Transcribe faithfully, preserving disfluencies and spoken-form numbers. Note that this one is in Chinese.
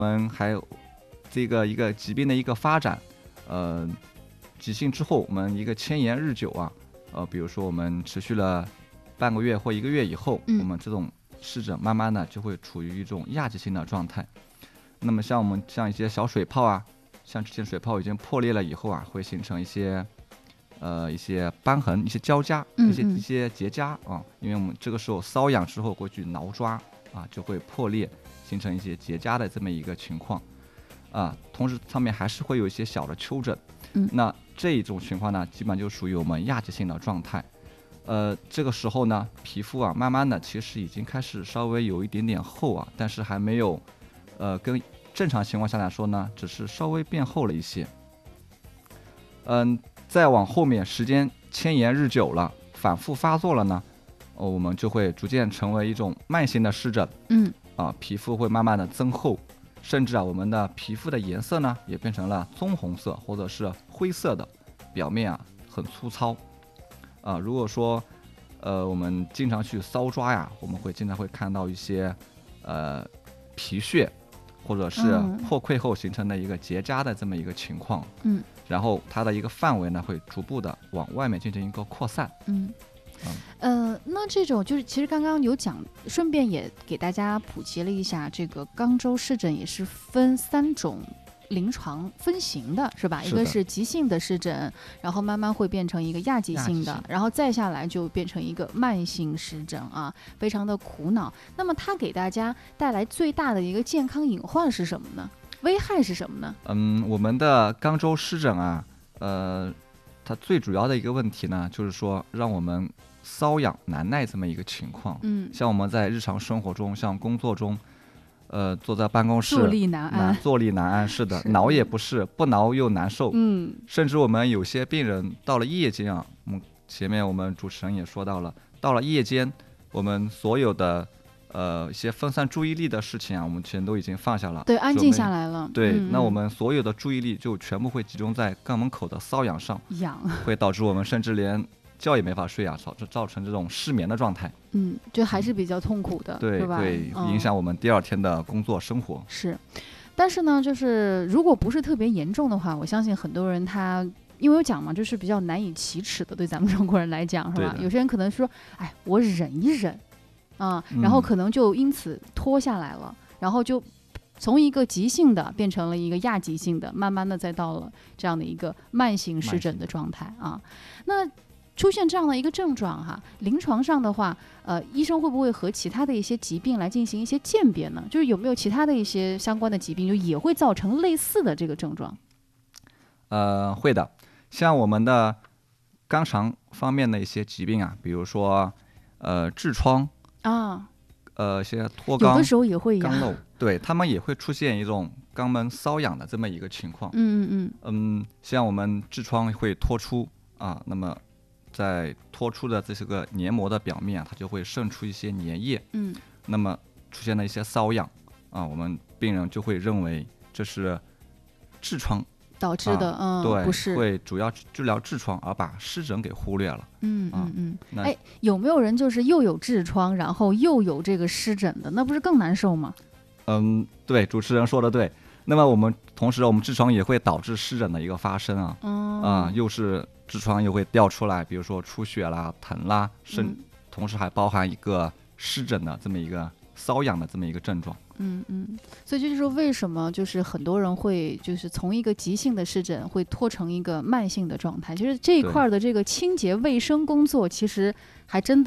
我们还有这个一个疾病的一个发展，呃，急性之后，我们一个迁延日久啊，呃，比如说我们持续了半个月或一个月以后， 嗯、 我们这种湿疹慢慢的就会处于一种亚急性的状态。那么像我们像一些小水泡啊，像之前水泡已经破裂了以后啊，会形成一些呃一些瘢痕、一些交痂、一些一些结痂啊，因为我们这个时候瘙痒之后会去挠抓啊，就会破裂，形成一些结痂的这么一个情况啊。同时上面还是会有一些小的丘疹， 嗯， 那这一种情况呢，基本就属于我们亚急性的状态。呃，这个时候呢，皮肤啊，慢慢的其实已经开始稍微有一点点厚啊，但是还没有，呃，跟正常情况下来说呢，只是稍微变厚了一些。嗯，再往后面时间迁延日久了，反复发作了呢，哦，我们就会逐渐成为一种慢性的湿疹。 嗯， 啊，皮肤会慢慢的增厚，甚至啊，我们的皮肤的颜色呢，也变成了棕红色或者是灰色的，表面啊很粗糙。啊，如果说，呃，我们经常去搔抓呀，我们会经常会看到一些，呃，皮屑，或者是破溃后形成的一个结痂的这么一个情况。 嗯， 然后它的一个范围呢，会逐步的往外面进行一个扩散。 嗯，呃，那这种就是其实刚刚有讲，顺便也给大家普及了一下，这个肛周湿疹也是分三种。临床分型的是吧？一个是急性的湿疹，然后慢慢会变成一个亚急性的，然后再下来就变成一个慢性湿疹啊，非常的苦恼。那么它给大家带来最大的一个健康隐患是什么呢？危害是什么呢？ 嗯，我们的肛周湿疹啊，呃，它最主要的一个问题呢，就是说让我们瘙痒难耐这么一个情况。 嗯， 像我们在日常生活中，像工作中。呃，坐在办公室， 坐立难安， 坐立难安，是的，是挠也不是，不挠又难受。 嗯， 甚至我们有些病人到了夜间啊，嗯，前面我们主持人也说到了，到了夜间，我们所有的呃一些分散注意力的事情啊，我们全都已经放下了， 对，安静下来了。 对， 嗯、 那我们所有的注意力就全部会集中在肛门口的瘙痒上， 痒会导致我们甚至连觉也没法睡啊，造造成这种失眠的状态。 嗯，就还是比较痛苦的， 对， 是吧？ 会影响我们第二天的工作生活。 嗯、是，但是呢，就是如果不是特别严重的话，我相信很多人他因为有讲嘛，就是比较难以启齿的，对咱们中国人来讲，是吧？有些人可能说，哎，我忍一忍啊、嗯，然后可能就因此拖下来了，嗯、然后就从一个急性的变成了一个亚急性的，慢慢的再到了这样的一个慢性湿疹的状态啊。那出现这样的一个症状哈，临床上的话，呃，医生会不会和其他的一些疾病来进行一些鉴别呢？就是有没有其他的一些相关的疾病，就也会造成类似的这个症状？ 呃，会的，像我们的肛肠方面的一些疾病啊，比如说呃痔疮啊， 呃一些脱肛， 有的时候也会肛瘘，对他们也会出现一种肛门瘙痒的这么一个情况。 嗯嗯嗯， 嗯，像我们痔疮会脱出啊，那么。在脱出的这些个黏膜的表面啊，它就会渗出一些粘液， 嗯， 那么出现了一些瘙痒啊，我们病人就会认为这是痔疮导致的， 啊、 嗯， 对， 不是， 会主要治疗痔疮，而把湿疹给忽略了。 嗯嗯嗯，哎，有没有人就是又有痔疮，然后又有这个湿疹的，那不是更难受吗？ 嗯，对，主持人说的对。那么我们同时，我们痔疮也会导致湿疹的一个发生啊， 嗯、 啊，又是痔疮又会掉出来，比如说出血啦、疼啦，甚、嗯、同时还包含一个湿疹的这么一个瘙痒的这么一个症状。 嗯嗯，所以这就是为什么就是很多人会就是从一个急性的湿疹会拖成一个慢性的状态，就是这一块的这个清洁卫生工作其实还真的。